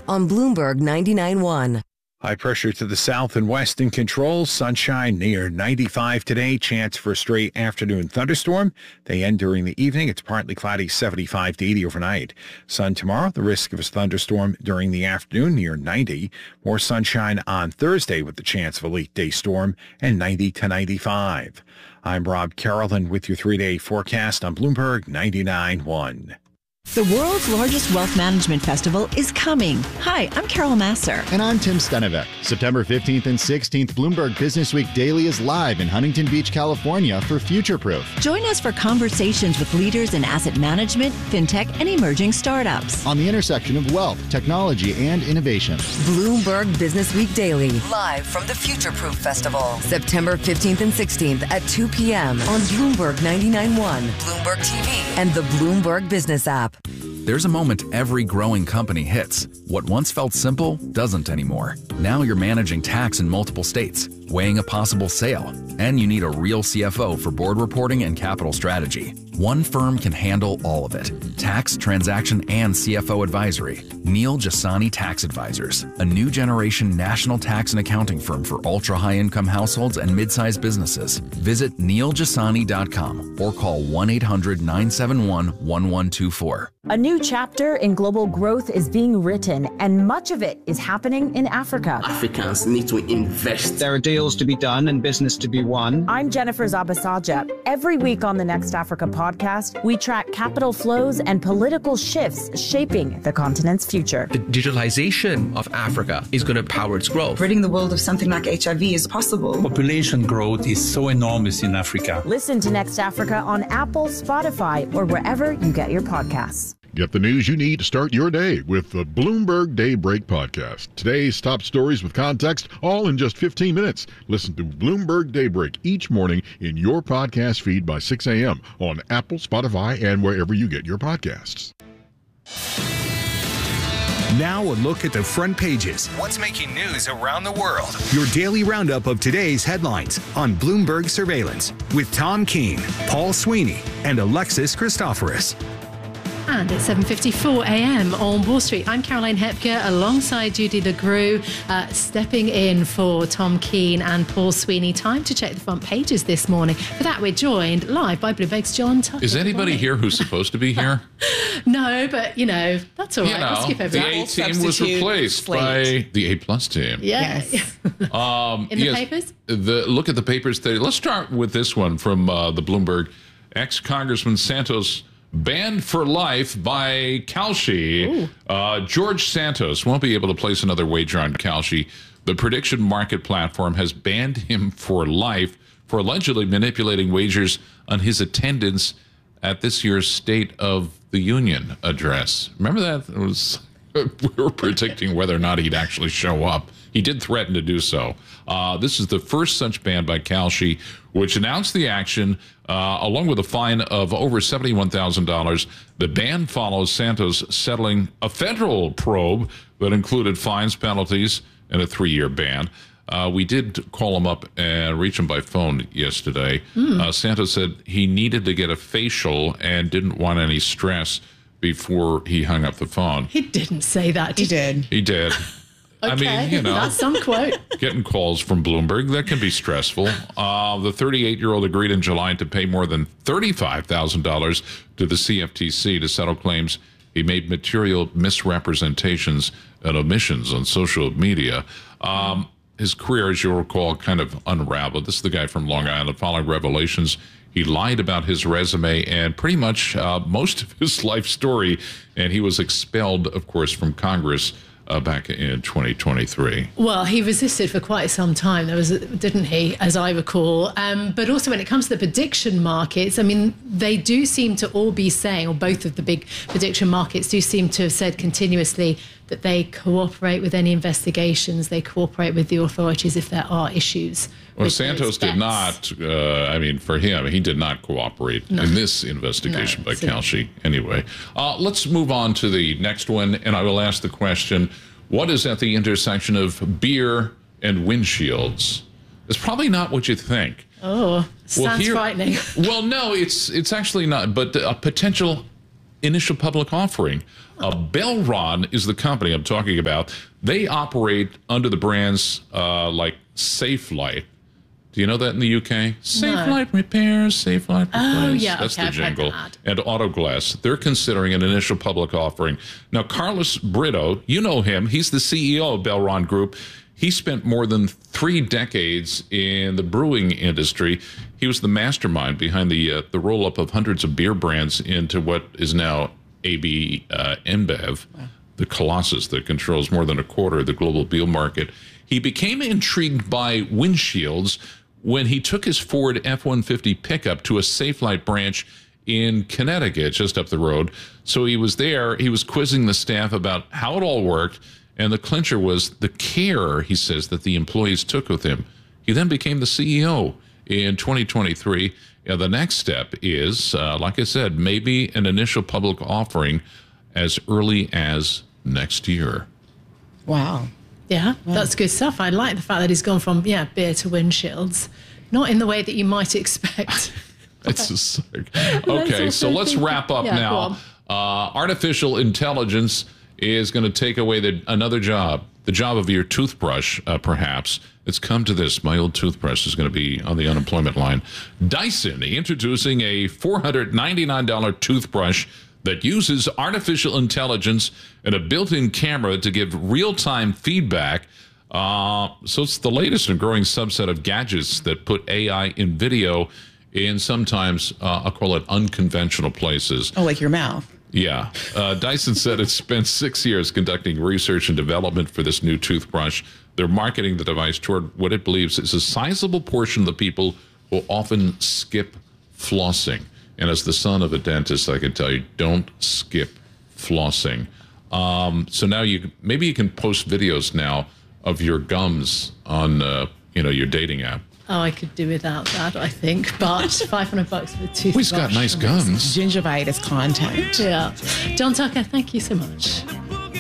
on Bloomberg 99.1. High pressure to the south and west in control. Sunshine near 95 today. Chance for a straight afternoon thunderstorm. They end during the evening. It's partly cloudy, 75 to 80 overnight. Sun tomorrow. The risk of a thunderstorm during the afternoon near 90. More sunshine on Thursday with the chance of a late day storm and 90 to 95. I'm Rob Carrollton with your 3-day forecast on Bloomberg 99.1. The world's largest wealth management festival is coming. Hi, I'm Carol Masser. And I'm Tim Stenevec. September 15th and 16th, Bloomberg Business Week Daily is live in Huntington Beach, California for Futureproof. Join us for conversations with leaders in asset management, fintech, and emerging startups. On the intersection of wealth, technology, and innovation. Bloomberg Business Week Daily, live from the Futureproof Festival. September 15th and 16th at 2 p.m. on Bloomberg 99.1, Bloomberg TV, and the Bloomberg Business app. There's a moment every growing company hits. What once felt simple doesn't anymore. Now you're managing tax in multiple states, weighing a possible sale, and you need a real CFO for board reporting and capital strategy. One firm can handle all of it. Tax, transaction, and CFO advisory. Neil Jasani Tax Advisors, a new generation national tax and accounting firm for ultra-high-income households and mid-sized businesses. Visit neiljasani.com or call 1-800-971-1124. A new chapter in global growth is being written, and much of it is happening in Africa. Africans need to invest. There are deals to be done and business to be won. I'm Jennifer Zabasaja. Every week on the Next Africa podcast, we track capital flows and political shifts shaping the continent's future. The digitalization of Africa is going to power its growth. Ridding the world of something like HIV is possible. Population growth is so enormous in Africa. Listen to Next Africa on Apple, Spotify, or wherever you get your podcasts. Get the news you need to start your day with the Bloomberg Daybreak podcast. Today's top stories with context, all in just 15 minutes. Listen to Bloomberg Daybreak each morning in your podcast feed by 6 a.m. on Apple, Spotify, and wherever you get your podcasts. Now a look at the front pages. What's making news around the world? Your daily roundup of today's headlines on Bloomberg Surveillance with Tom Keene, Paul Sweeney, and Alexis Christoforous. And at 7:54 a.m. on Wall Street, I'm Caroline Hepker alongside Judy LeGroux, stepping in for Tom Keene and Paul Sweeney. Time to check the front pages this morning. For that, we're joined live by Bloomberg's John Tucker. Is anybody here who's supposed to be here? No, but, that's all right. We'll skip over that. The A team was replaced by the A-plus team. Yes. In the papers? Look at the papers today. Let's start with this one from the Bloomberg. Ex-Congressman Santos banned for life by Kalshi. George Santos won't be able to place another wager on Kalshi. The prediction market platform has banned him for life for allegedly manipulating wagers on his attendance at this year's State of the Union address. Remember that? It was we were predicting whether or not he'd actually show up. He did threaten to do so. This is the first such ban by Kalshi, which announced the action along with a fine of over $71,000. The ban follows Santos settling a federal probe that included fines, penalties, and a 3-year ban. We did call him up and reach him by phone yesterday. Santos said he needed to get a facial and didn't want any stress before he hung up the phone. He didn't say that. He did. He did. Okay, I mean, that's some quote. Getting calls from Bloomberg, that can be stressful. The 38-year-old agreed in July to pay more than $35,000 to the CFTC to settle claims he made material misrepresentations and omissions on social media. His career, as you'll recall, kind of unraveled. This is the guy from Long Island. Following revelations, he lied about his resume and pretty much most of his life story, and he was expelled, of course, from Congress back in 2023. Well, he resisted for quite some time, didn't he, as I recall? But also when it comes to the prediction markets, I mean, they do seem to all be saying, or both of the big prediction markets do seem to have said continuously that they cooperate with any investigations, they cooperate with the authorities if there are issues. Well, Santos did not, for him, he did not cooperate in this investigation by Kalshi anyway. Let's move on to the next one, and I will ask the question, what is at the intersection of beer and windshields? It's probably not what you think. Oh, sounds frightening. Well, no, it's actually not, but a potential initial public offering. Belron is the company I'm talking about. They operate under the brands like Safelite. Do you know that in the UK? Safelite repairs, Safelite replace. Oh, yeah. That's okay, the jingle. that. And Autoglass. They're considering an initial public offering. Now, Carlos Brito, you know him. He's the CEO of Belron Group. He spent more than 3 decades in the brewing industry. He was the mastermind behind the roll-up of hundreds of beer brands into what is now AB InBev, the colossus that controls more than a quarter of the global beer market. He became intrigued by windshields when he took his Ford F-150 pickup to a Safelite branch in Connecticut, just up the road. So he was there. He was quizzing the staff about how it all worked. And the clincher was the care, he says, that the employees took with him. He then became the CEO in 2023. The next step is, like I said, maybe an initial public offering as early as next year. Wow. Yeah, that's good stuff. I like the fact that he's gone from, beer to windshields. Not in the way that you might expect. It's just okay, so let's wrap up now. Artificial intelligence is going to take away another job, the job of your toothbrush, perhaps. It's come to this. My old toothbrush is going to be on the unemployment line. Dyson introducing a $499 toothbrush that uses artificial intelligence and a built-in camera to give real-time feedback. So it's the latest and growing subset of gadgets that put AI in video in sometimes, I'll call it unconventional places. Oh, like your mouth. Yeah. Dyson said it spent 6 years conducting research and development for this new toothbrush. They're marketing the device toward what it believes is a sizable portion of the people who often skip flossing. And as the son of a dentist, I can tell you, don't skip flossing. So now maybe you can post videos now of your gums on your dating app. Oh, I could do without that, I think. But $500 for a toothbrush. He's got nice gums. Gingivitis content. Yeah. John Tucker, thank you so much.